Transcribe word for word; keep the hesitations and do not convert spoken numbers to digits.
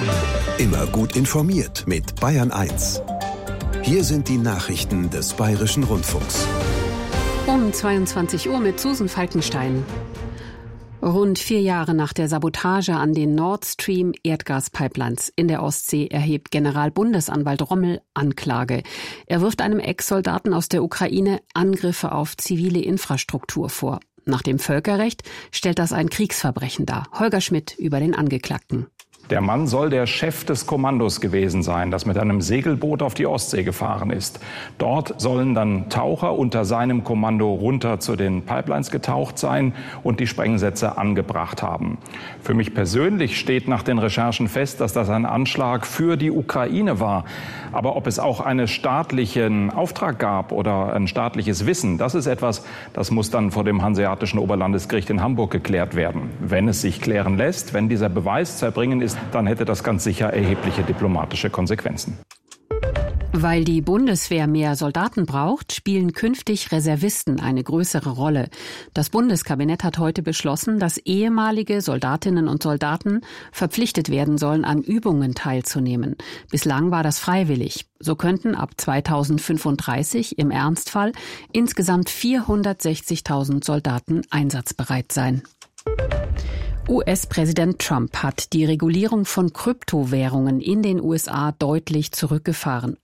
Immer gut informiert mit Bayern eins. Hier sind die Nachrichten des Bayerischen Rundfunks. Um zweiundzwanzig Uhr mit Susan Falkenstein. Rund vier Jahre nach der Sabotage an den Nord Stream Erdgaspipelines in der Ostsee erhebt Generalbundesanwalt Rommel Anklage. Er wirft einem Ex-Soldaten aus der Ukraine Angriffe auf zivile Infrastruktur vor. Nach dem Völkerrecht stellt das ein Kriegsverbrechen dar. Holger Schmidt über den Angeklagten. Der Mann soll der Chef des Kommandos gewesen sein, das mit einem Segelboot auf die Ostsee gefahren ist. Dort sollen dann Taucher unter seinem Kommando runter zu den Pipelines getaucht sein und die Sprengsätze angebracht haben. Für mich persönlich steht nach den Recherchen fest, dass das ein Anschlag für die Ukraine war. Aber ob es auch einen staatlichen Auftrag gab oder ein staatliches Wissen, das ist etwas, das muss dann vor dem Hanseatischen Oberlandesgericht in Hamburg geklärt werden. Wenn es sich klären lässt, wenn dieser Beweis zu erbringen ist, dann hätte das ganz sicher erhebliche diplomatische Konsequenzen. Weil die Bundeswehr mehr Soldaten braucht, spielen künftig Reservisten eine größere Rolle. Das Bundeskabinett hat heute beschlossen, dass ehemalige Soldatinnen und Soldaten verpflichtet werden sollen, an Übungen teilzunehmen. Bislang war das freiwillig. So könnten ab zweitausendfünfunddreißig im Ernstfall insgesamt vierhundertsechzigtausend Soldaten einsatzbereit sein. U S-Präsident Trump hat die Regulierung von Kryptowährungen in den U S A deutlich zurückgefahren.